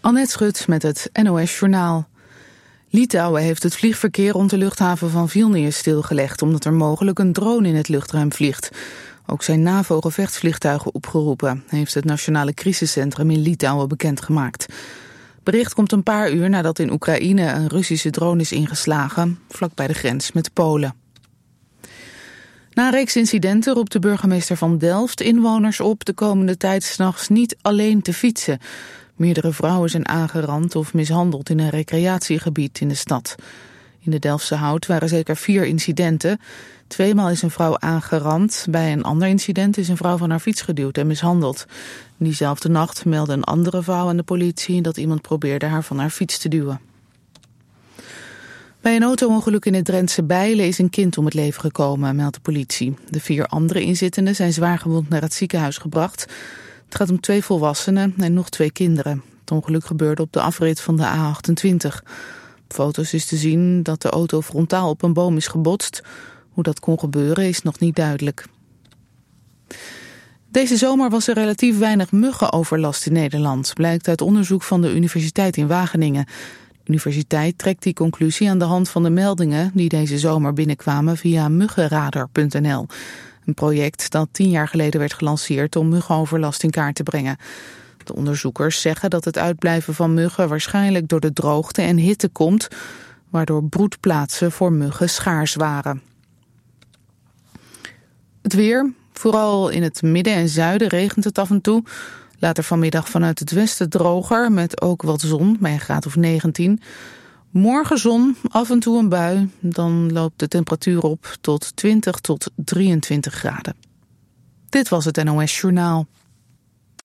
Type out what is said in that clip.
Annette Schut met het NOS Journaal. Litouwen heeft het vliegverkeer rond de luchthaven van Vilnius stilgelegd, omdat er mogelijk een drone in het luchtruim vliegt. Ook zijn NAVO-gevechtsvliegtuigen opgeroepen, heeft het Nationale Crisiscentrum in Litouwen bekendgemaakt. Bericht komt een paar uur nadat in Oekraïne een Russische drone is ingeslagen, vlakbij de grens met Polen. Na een reeks incidenten roept de burgemeester van Delft inwoners op de komende tijd 's nachts niet alleen te fietsen. Meerdere vrouwen zijn aangerand of mishandeld in een recreatiegebied in de stad. In de Delftse Hout waren zeker 4 incidenten. 2 is een vrouw aangerand. Bij een ander incident is een vrouw van haar fiets geduwd en mishandeld. Diezelfde nacht meldde een andere vrouw aan de politie dat iemand probeerde haar van haar fiets te duwen. Bij een auto-ongeluk in het Drentse Bijlen is een kind om het leven gekomen, meldt de politie. De 4 andere inzittenden zijn zwaargewond naar het ziekenhuis gebracht. Het gaat om 2 volwassenen en nog 2 kinderen. Het ongeluk gebeurde op de afrit van de A28. Op foto's is te zien dat de auto frontaal op een boom is gebotst. Hoe dat kon gebeuren is nog niet duidelijk. Deze zomer was er relatief weinig muggenoverlast in Nederland, blijkt uit onderzoek van de Universiteit in Wageningen. De universiteit trekt die conclusie aan de hand van de meldingen die deze zomer binnenkwamen via muggenradar.nl. Een project dat 10 jaar geleden werd gelanceerd om muggenoverlast in kaart te brengen. De onderzoekers zeggen dat het uitblijven van muggen waarschijnlijk door de droogte en hitte komt, waardoor broedplaatsen voor muggen schaars waren. Het weer, vooral in het midden en zuiden regent het af en toe. Later vanmiddag vanuit het westen droger, met ook wat zon, bij een graad of 19. Morgen zon, af en toe een bui, dan loopt de temperatuur op tot 20 tot 23 graden. Dit was het NOS Journaal.